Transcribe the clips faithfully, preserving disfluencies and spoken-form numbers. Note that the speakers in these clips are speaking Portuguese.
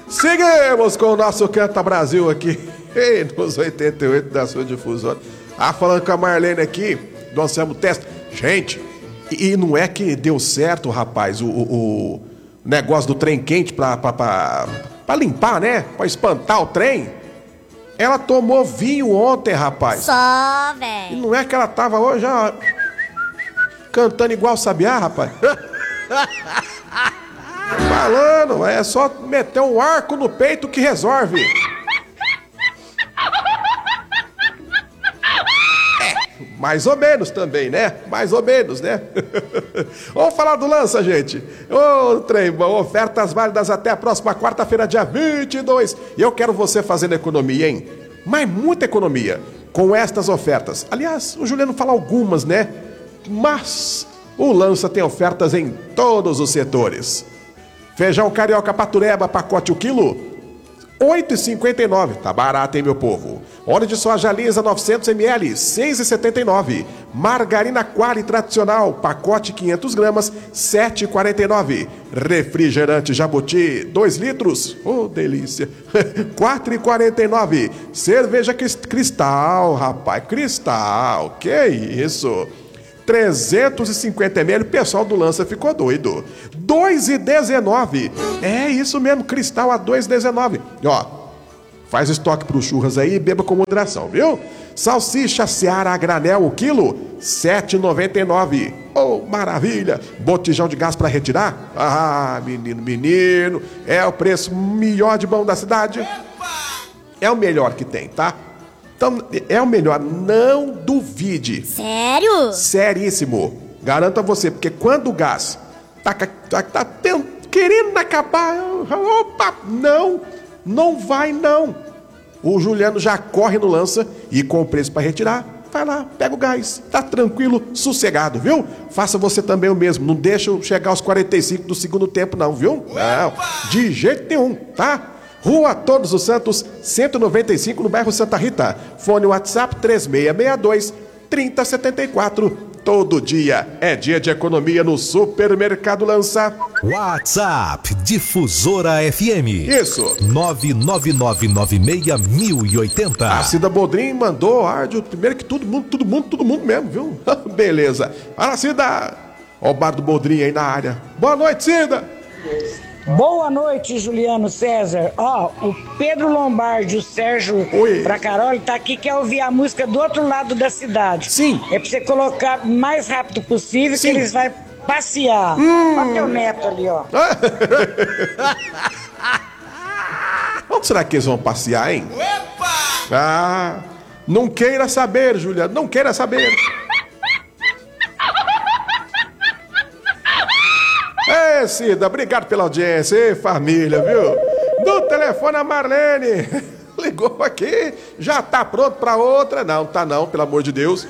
Seguimos com o nosso Canta Brasil aqui nos oitenta e oito da sua difusora. Ah, falando com a Marlene aqui, do Anselmo Testa. Gente, e, e não é que deu certo, rapaz, o, o, o negócio do trem quente pra, pra, pra, pra limpar, né? Pra espantar o trem. Ela tomou vinho ontem, rapaz. Só, velho. E não é que ela tava hoje, ó, cantando igual Sabiá, rapaz. Falando, é só meter um arco no peito que resolve. É, mais ou menos também, né? Mais ou menos, né? Vamos falar do lança, gente. Ô, trem bom, ofertas válidas até a próxima quarta-feira, dia vinte e dois. E eu quero você fazendo economia, hein? Mas muita economia com estas ofertas. Aliás, o Juliano fala algumas, né? Mas o lança tem ofertas em todos os setores. Feijão carioca patureba, pacote o quilo, oito reais e cinquenta e nove centavos. Tá barato, hein, meu povo? Óleo de soja lisa, novecentos mililitros, seis reais e setenta e nove centavos. Margarina Quali tradicional, pacote quinhentas gramas, sete reais e quarenta e nove centavos. Refrigerante Jabuti, dois litros, oh, delícia, quatro reais e quarenta e nove centavos. Cerveja Cristal, rapaz, Cristal, que isso? trezentos e cinquenta mililitros, o pessoal do Lança ficou doido. dois reais e dezenove centavos. É isso mesmo, Cristal a dois reais e dezenove centavos. Ó, faz estoque pro churras aí e beba com moderação, viu? Salsicha Seara a granel, o quilo, sete reais e noventa e nove centavos. Oh, maravilha! Botijão de gás para retirar? Ah, menino, menino, é o preço melhor de bom da cidade. É o melhor que tem, tá? Então, é o melhor, não duvide. Sério? Seríssimo. Garanto a você, porque quando o gás tá, tá, tá tem, querendo acabar, opa, não, não vai não. O Juliano já corre no Lança e com o preço para retirar, vai lá, pega o gás, tá tranquilo, sossegado, viu? Faça você também o mesmo, não deixa eu chegar aos quarenta e cinco do segundo tempo não, viu? Não, de jeito nenhum, tá? Rua Todos os Santos, cento e noventa e cinco, no bairro Santa Rita. Fone WhatsApp três seis seis dois, três zero sete quatro. Todo dia é dia de economia no Supermercado Lança. WhatsApp Difusora F M. Isso. nove nove nove nove seis mil e oitenta. A Cida Bodrim mandou áudio. Primeiro que todo mundo, todo mundo, todo mundo mesmo, viu? Beleza. Fala, Cida. Ó o bar do Bodrim aí na área. Boa noite, Cida. Boa noite, Juliano César. Ó, oh, o Pedro Lombardi, o Sérgio Bracaroli tá aqui, quer ouvir a música do outro lado da cidade. Sim. É pra você colocar o mais rápido possível. Sim. Que eles vão passear. Hum. Olha teu neto ali, ó. Onde será que eles vão passear, hein? Opa! Ah, não queira saber, Juliano, não queira saber. Ei, Cida, obrigado pela audiência, ei, família, viu? Do telefone a Marlene ligou aqui, já tá pronto pra outra? Não, tá não, pelo amor de Deus.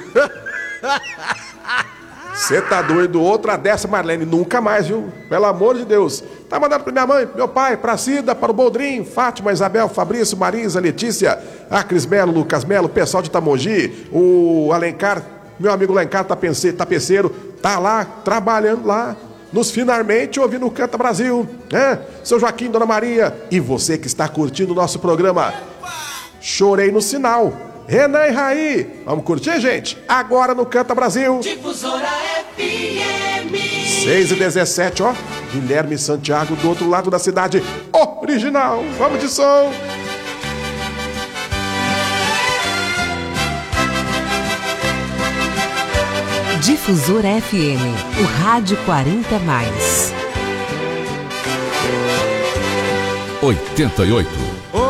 Você tá doido, outra dessa, Marlene, nunca mais, viu? Pelo amor de Deus. Tá mandando pra minha mãe, pro meu pai, pra Cida, para o Boldrin, Fátima, Isabel, Fabrício, Marisa, Letícia, a Cris Melo, Lucas Melo, pessoal de Itamogi, o Alencar, meu amigo Alencar Tapeceiro, tá lá, trabalhando lá. Nos finalmente ouvindo o Canta Brasil, né? Seu Joaquim, Dona Maria e você que está curtindo o nosso programa. Chorei no sinal. Renan e Raí, vamos curtir, gente? Agora no Canta Brasil. Difusora F M. seis e dezessete, ó. Guilherme Santiago do outro lado da cidade. Original, vamos de som. Difusora F M, o rádio quarenta mais. oitenta e oito. Ô,